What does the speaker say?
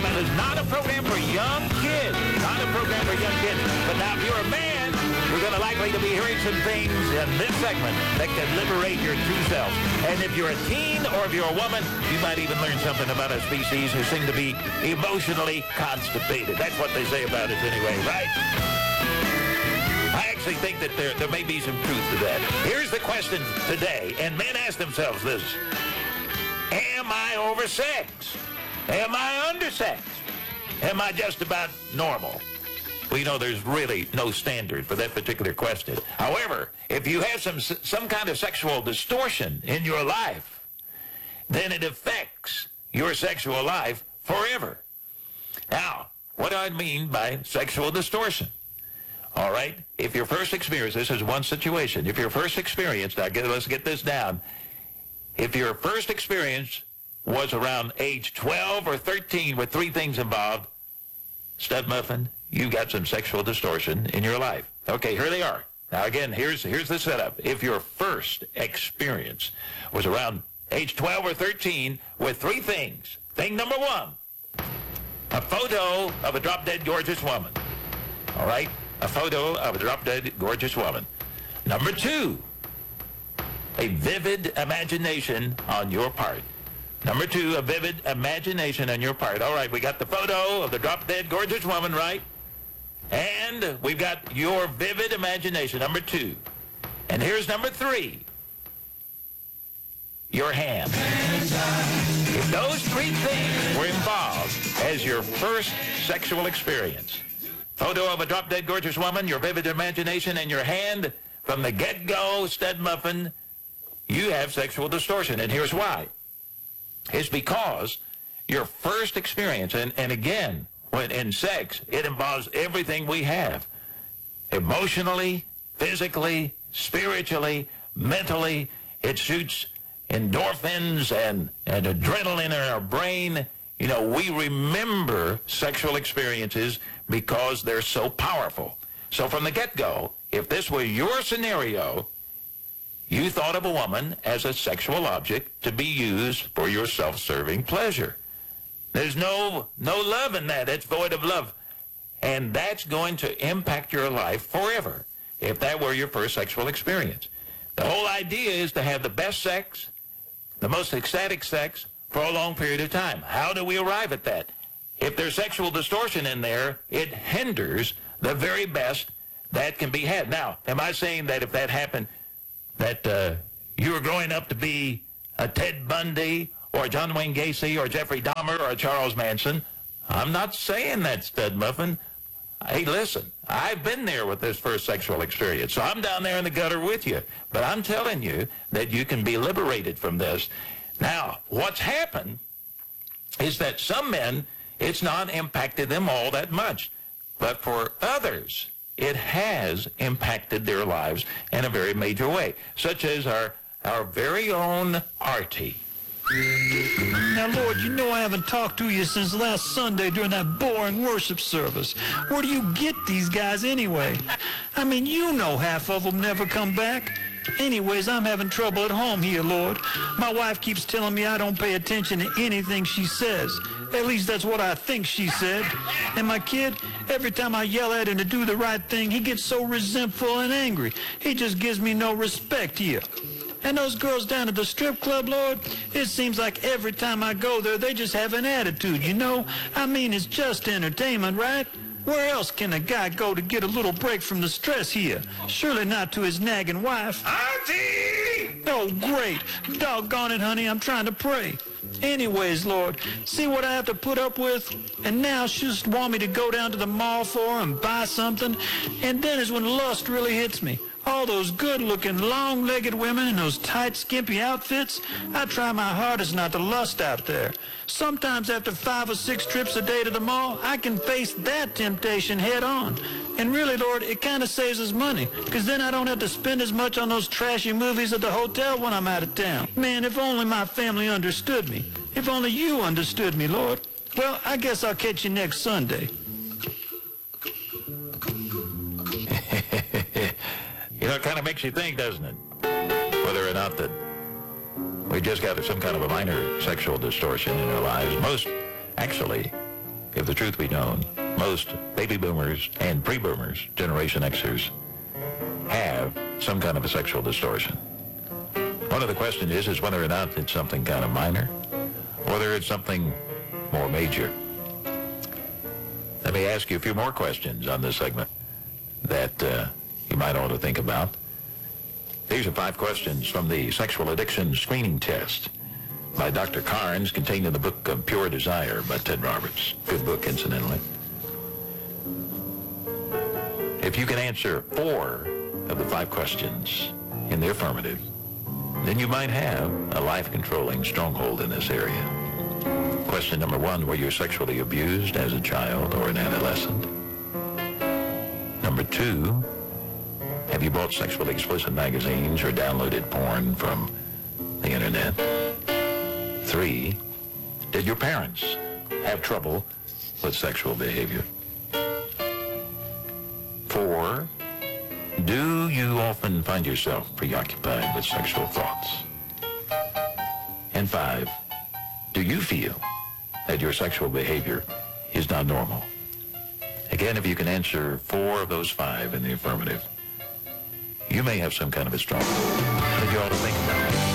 gentlemen, is not a program for young kids. Not a program for young kids. But now, if you're a man, you're going to likely to be hearing some things in this segment that can liberate your true self. And if you're a teen or if you're a woman, you might even learn something about a species who seem to be emotionally constipated. That's what they say about us anyway, right? I actually think that there may be some truth to that. Here's the question today, and men ask themselves this. Am I oversexed? Am I undersexed? Am I just about normal? Well, you know, there's really no standard for that particular question. However, if you have some kind of sexual distortion in your life, then it affects your sexual life forever. Now, what do I mean by sexual distortion? All right? If your first experience, this is one situation. If your first experience, now let's get this down. If your first experience was around age 12 or 13 with three things involved, stud muffin, you got some sexual distortion in your life. Okay, here they are. Now, again, here's the setup. If your first experience was around age 12 or 13 with three things. Thing number one, a photo of a drop-dead gorgeous woman. All right? A photo of a drop-dead gorgeous woman. Number two, a vivid imagination on your part. Number two, a vivid imagination on your part. All right, we got the photo of the drop-dead gorgeous woman, right? And we've got your vivid imagination, number two. And here's number three, your hand. If those three things were involved as your first sexual experience, photo of a drop-dead gorgeous woman, your vivid imagination, and your hand, from the get-go, stud muffin, you have sexual distortion. And here's why. It's because your first experience, and again, when in sex, it involves everything we have. Emotionally, physically, spiritually, mentally. It shoots endorphins and adrenaline in our brain. You know, we remember sexual experiences because they're so powerful. So from the get-go, if this were your scenario, you thought of a woman as a sexual object to be used for your self-serving pleasure. There's no love in that. It's void of love. And that's going to impact your life forever if that were your first sexual experience. The whole idea is to have the best sex, the most ecstatic sex, for a long period of time. How do we arrive at that? If there's sexual distortion in there, it hinders the very best that can be had. Now, am I saying that if that happened, that you were growing up to be a Ted Bundy or a John Wayne Gacy or Jeffrey Dahmer or a Charles Manson? I'm not saying that, stud muffin. Hey, listen, I've been there with this first sexual experience, so I'm down there in the gutter with you. But I'm telling you that you can be liberated from this. Now, what's happened is that some men, it's not impacted them all that much. But for others, it has impacted their lives in a very major way, such as our very own Artie. Now, Lord, you know I haven't talked to you since last Sunday during that boring worship service. Where do you get these guys anyway? I mean, you know half of them never come back. Anyways, I'm having trouble at home here, Lord. My wife keeps telling me I don't pay attention to anything she says. At least that's what I think she said. And my kid, every time I yell at him to do the right thing, he gets so resentful and angry. He just gives me no respect here. And those girls down at the strip club, Lord, it seems like every time I go there, they just have an attitude, you know? I mean, it's just entertainment, right? Where else can a guy go to get a little break from the stress here? Surely not to his nagging wife. Artie! Oh, great. Doggone it, honey, I'm trying to pray. Anyways, Lord, see what I have to put up with? And now she just want me to go down to the mall for her and buy something. And then is when lust really hits me. All those good-looking, long-legged women in those tight, skimpy outfits, I try my hardest not to lust out there. Sometimes after 5 or 6 trips a day to the mall, I can face that temptation head-on. And really, Lord, it kind of saves us money, because then I don't have to spend as much on those trashy movies at the hotel when I'm out of town. Man, if only my family understood me. If only you understood me, Lord. Well, I guess I'll catch you next Sunday. You know, it kind of makes you think, doesn't it? Whether or not that we just got some kind of a minor sexual distortion in our lives. Most, actually, if the truth be known, most baby boomers and pre-boomers, Generation Xers, have some kind of a sexual distortion. One of the questions is whether or not it's something kind of minor, whether it's something more major. Let me ask you a few more questions on this segment that you might ought to think about. These are 5 questions from the Sexual Addiction Screening Test by Dr. Carnes, contained in the book of Pure Desire by Ted Roberts. Good book, incidentally. If you can answer 4 of the 5 questions in the affirmative, then you might have a life-controlling stronghold in this area. Question number 1, were you sexually abused as a child or an adolescent? Number 2, have you bought sexually explicit magazines or downloaded porn from the internet? 3, did your parents have trouble with sexual behavior? 4, do you often find yourself preoccupied with sexual thoughts? And 5, do you feel that your sexual behavior is not normal? Again, if you can answer 4 of those 5 in the affirmative, you may have some kind of a struggle that you ought to think about.